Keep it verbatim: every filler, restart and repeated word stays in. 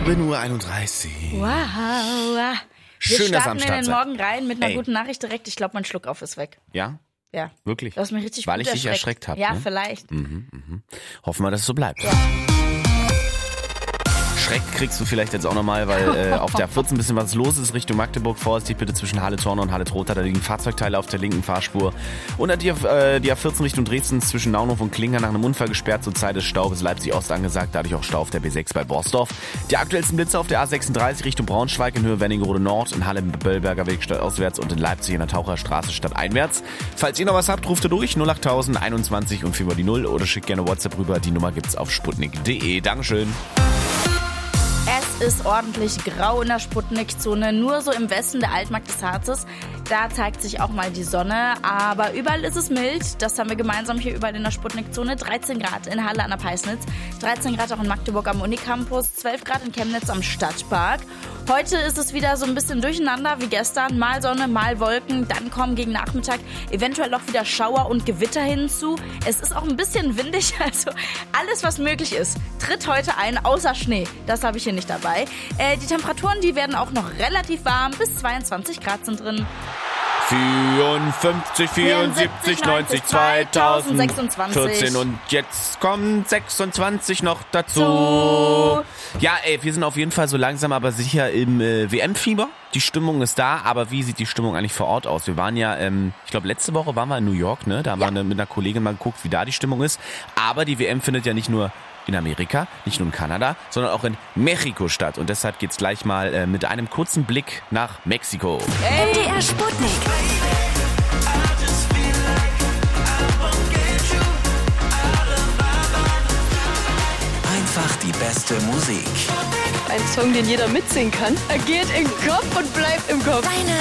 sieben Uhr einunddreißig. Wow. Wir Schön, dass ihr am starten in Start den seid. Morgen rein mit einer Ey. guten Nachricht direkt. Ich glaube, mein Schluckauf ist weg. Ja? Ja. Wirklich? Du hast mich richtig Weil gut ich dich erschreckt habe. Ja, ne? vielleicht. Mhm, mhm. Hoffen wir, dass es so bleibt. Ja. Schreck kriegst du vielleicht jetzt auch nochmal, weil äh, auf der A vierzehn ein bisschen was los ist Richtung Magdeburg. Vorsichtig bitte zwischen Halle-Torne und Halle-Trotha. Da liegen Fahrzeugteile auf der linken Fahrspur. Und die, äh, die A vierzehn Richtung Dresden zwischen Naunhof und Klingern nach einem Unfall gesperrt. Zur Zeit des Staubes Leipzig-Ost angesagt. Dadurch auch Stau auf der B sechs bei Borsdorf. Die aktuellsten Blitze auf der A sechsunddreißig Richtung Braunschweig in Höhe Wernigerode Nord, in Halle im Böllberger Weg stadtauswärts und in Leipzig in der Taucherstraße stadteinwärts. Falls ihr noch was habt, ruft ihr durch null achttausend einundzwanzig und viermal die null oder schickt gerne WhatsApp rüber. Die Nummer gibt's auf sputnik punkt de. Dankeschön. Es ist ordentlich grau in der Sputnik-Zone, nur so im Westen der Altmark des Harzes. Da zeigt sich auch mal die Sonne, aber überall ist es mild. Das haben wir gemeinsam hier überall in der Sputnik-Zone. dreizehn Grad in Halle an der Peisnitz, dreizehn Grad auch in Magdeburg am Unicampus, zwölf Grad in Chemnitz am Stadtpark. Heute ist es wieder so ein bisschen durcheinander wie gestern. Mal Sonne, mal Wolken, dann kommen gegen Nachmittag eventuell auch wieder Schauer und Gewitter hinzu. Es ist auch ein bisschen windig, also alles, was möglich ist, tritt heute ein, außer Schnee. Das habe ich hier nicht dabei. Äh, die Temperaturen, die werden auch noch relativ warm, bis zweiundzwanzig Grad sind drin. vierundfünfzig, vierundsiebzig, neunzig, zweitausend, sechsundzwanzig. vierzehn und jetzt kommt sechsundzwanzig noch dazu. So. Ja, ey, wir sind auf jeden Fall so langsam aber sicher im äh, W M-Fieber. Die Stimmung ist da, aber wie sieht die Stimmung eigentlich vor Ort aus? Wir waren ja, ähm, ich glaube letzte Woche waren wir in New York, ne? Da haben Ja. wir mit einer Kollegin mal geguckt, wie da die Stimmung ist. Aber die W M findet ja nicht nur in Amerika, nicht nur in Kanada, sondern auch in Mexiko statt. Und deshalb geht's gleich mal äh, mit einem kurzen Blick nach Mexiko. M D R Sputnik. Einfach die beste Musik. Ein Song, den jeder mitsingen kann. Er geht im Kopf und bleibt im Kopf. Deine